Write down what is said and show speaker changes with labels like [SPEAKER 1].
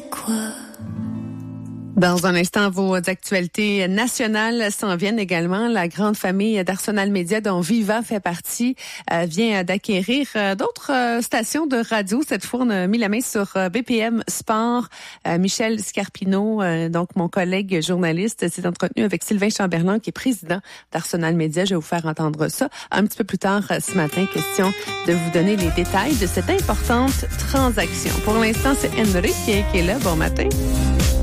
[SPEAKER 1] quoi?
[SPEAKER 2] Dans un instant, vos actualités nationales s'en viennent également. La grande famille d'Arsenal Média, dont Viva fait partie, vient d'acquérir d'autres stations de radio. Cette fois, on a mis la main sur BPM Sport. Michel Scarpino, donc mon collègue journaliste, s'est entretenu avec Sylvain Chamberlain, qui est président d'Arsenal Média. Je vais vous faire entendre ça un petit peu plus tard ce matin. Question de vous donner les détails de cette importante transaction. Pour l'instant, c'est Enrique qui est là. Bon matin.